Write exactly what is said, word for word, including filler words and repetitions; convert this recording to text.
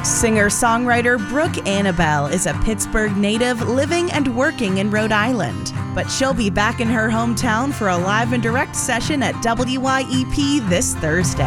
Singer-songwriter Brooke Annabelle is a Pittsburgh native living and working in Rhode Island, but she'll be back in her hometown for a live and direct session at W Y E P this Thursday.